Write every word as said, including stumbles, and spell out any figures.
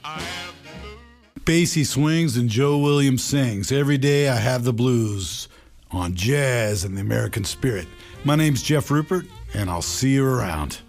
Basie swings and Joe Williams sings. Every day I have the blues on Jazz and the American Spirit. My name's Jeff Rupert, and I'll see you around.